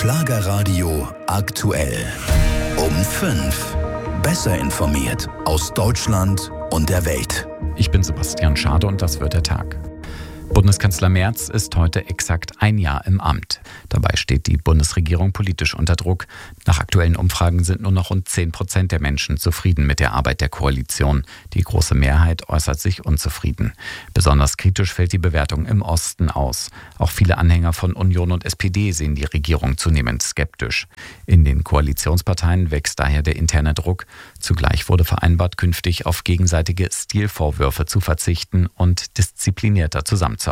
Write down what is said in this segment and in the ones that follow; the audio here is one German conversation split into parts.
Schlagerradio aktuell. Um 5. Besser informiert aus Deutschland und der Welt. Ich bin Sebastian Schade und das wird der Tag. Bundeskanzler Merz ist heute exakt ein Jahr im Amt. Dabei steht die Bundesregierung politisch unter Druck. Nach aktuellen Umfragen sind nur noch rund 10% der Menschen zufrieden mit der Arbeit der Koalition. Die große Mehrheit äußert sich unzufrieden. Besonders kritisch fällt die Bewertung im Osten aus. Auch viele Anhänger von Union und SPD sehen die Regierung zunehmend skeptisch. In den Koalitionsparteien wächst daher der interne Druck. Zugleich wurde vereinbart, künftig auf gegenseitige Stilvorwürfe zu verzichten und disziplinierter zusammenzuarbeiten.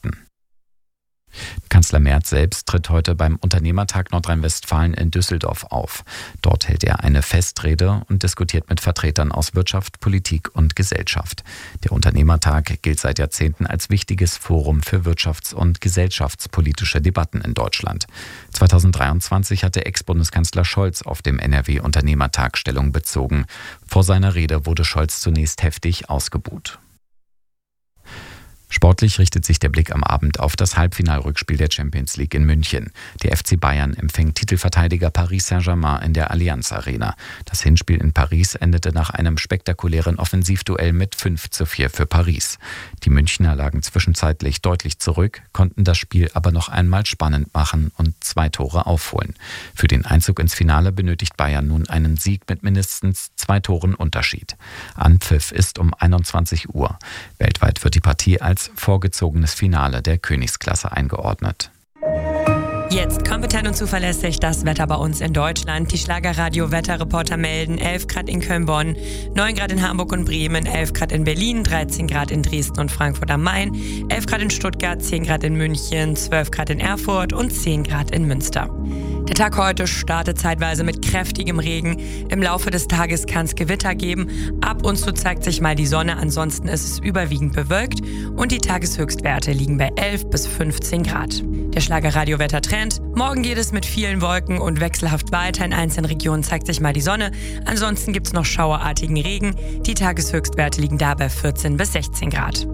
Kanzler Merz selbst tritt heute beim Unternehmertag Nordrhein-Westfalen in Düsseldorf auf. Dort hält er eine Festrede und diskutiert mit Vertretern aus Wirtschaft, Politik und Gesellschaft. Der Unternehmertag gilt seit Jahrzehnten als wichtiges Forum für wirtschafts- und gesellschaftspolitische Debatten in Deutschland. 2023 hatte Ex-Bundeskanzler Scholz auf dem NRW-Unternehmertag Stellung bezogen. Vor seiner Rede wurde Scholz zunächst heftig ausgebuht. Sportlich richtet sich der Blick am Abend auf das Halbfinalrückspiel der Champions League in München. Der FC Bayern empfängt Titelverteidiger Paris Saint-Germain in der Allianz Arena. Das Hinspiel in Paris endete nach einem spektakulären Offensivduell mit 5:4 für Paris. Die Münchner lagen zwischenzeitlich deutlich zurück, konnten das Spiel aber noch einmal spannend machen und 2 Tore aufholen. Für den Einzug ins Finale benötigt Bayern nun einen Sieg mit mindestens 2 Toren Unterschied. Anpfiff ist um 21 Uhr. Weltweit wird die Partie als vorgezogenes Finale der Königsklasse eingeordnet. Jetzt kompetent und zuverlässig das Wetter bei uns in Deutschland. Die Schlagerradio-Wetterreporter melden 11 Grad in Köln-Bonn, 9 Grad in Hamburg und Bremen, 11 Grad in Berlin, 13 Grad in Dresden und Frankfurt am Main, 11 Grad in Stuttgart, 10 Grad in München, 12 Grad in Erfurt und 10 Grad in Münster. Der Tag heute startet zeitweise mit kräftigem Regen. Im Laufe des Tages kann es Gewitter geben. Ab und zu zeigt sich mal die Sonne, ansonsten ist es überwiegend bewölkt und die Tageshöchstwerte liegen bei 11 bis 15 Grad. Der Schlagerradio-Wettertrend. Morgen geht es mit vielen Wolken und wechselhaft weiter. In einzelnen Regionen zeigt sich mal die Sonne. Ansonsten gibt es noch schauerartigen Regen. Die Tageshöchstwerte liegen da bei 14 bis 16 Grad.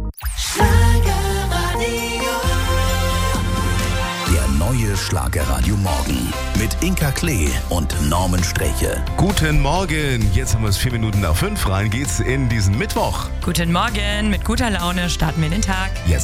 Der neue Schlagerradio Morgen mit Inka Klee und Norman Streche. Guten Morgen, jetzt haben wir es 4 Minuten nach 5. Rein geht's in diesen Mittwoch. Guten Morgen, mit guter Laune starten wir den Tag. Jetzt